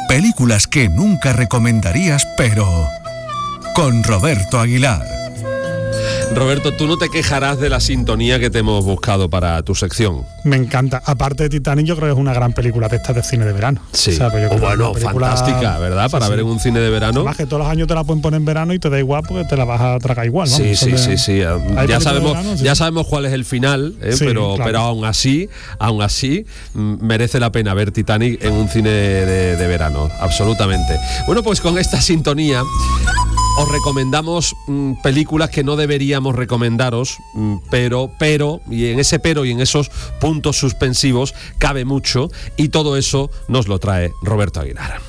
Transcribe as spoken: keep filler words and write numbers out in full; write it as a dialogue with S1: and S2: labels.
S1: Películas que nunca recomendarías, pero con Roberto Aguilar.
S2: Roberto, tú no te quejarás de la sintonía que te hemos buscado para tu sección.
S3: Me encanta. Aparte de Titanic, yo creo que es una gran película de estas de cine de verano.
S2: Sí,
S3: o sea, pues yo
S2: o
S3: creo
S2: bueno,
S3: que es una película
S2: fantástica, ¿verdad?
S3: Sí,
S2: Para
S3: sí.
S2: ver en un cine de verano.
S3: Además que todos los años te la pueden poner en verano y te da igual porque te la vas a tragar igual, vamos.
S2: Sí, sí,
S3: de...
S2: sí, sí. Ya sabemos,
S3: verano, sí.
S2: ya sabemos cuál es el final, ¿eh?
S3: Sí,
S2: pero,
S3: claro.
S2: pero aún así, aún así, mm, merece la pena ver Titanic en un cine de, de verano, absolutamente. Bueno, pues con esta sintonía os recomendamos mmm, películas que no deberíamos recomendaros, mmm, pero, pero, y en ese pero y en esos puntos suspensivos cabe mucho, y todo eso nos lo trae Roberto Aguilar.